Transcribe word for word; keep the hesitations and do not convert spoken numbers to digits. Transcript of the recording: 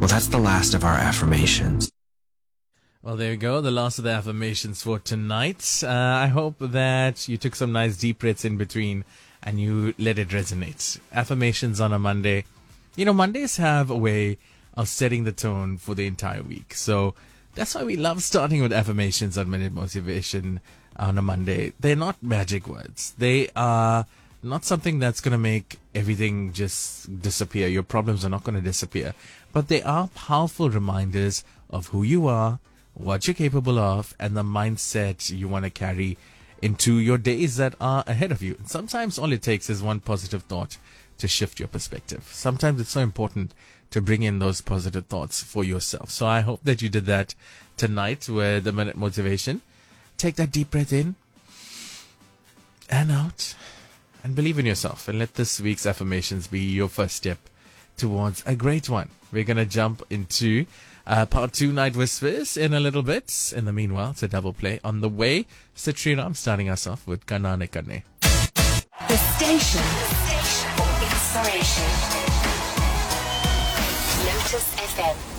Well, that's the last of our affirmations. Well, there you go. The last of the affirmations for tonight. Uh, I hope that you took some nice deep breaths in between and you let it resonate. Affirmations on a Monday. You know, Mondays have a way of setting the tone for the entire week. So that's why we love starting with affirmations on Minute Motivation on a Monday. They're not magic words. They are not something that's going to make everything just disappear. Your problems are not going to disappear. But they are powerful reminders of who you are, what you're capable of, and the mindset you want to carry into your days that are ahead of you. And sometimes all it takes is one positive thought to shift your perspective. Sometimes it's so important to bring in those positive thoughts for yourself. So I hope that you did that tonight with the Minute Motivation. Take that deep breath in and out and believe in yourself, and let this week's affirmations be your first step towards a great one. We're going to jump into uh, part two, Night Whispers, in a little bit. In the meanwhile, it's a double play on the way. Citrina, I'm starting us off with Kanane Kane. The station, the station for inspiration. Lotus F M.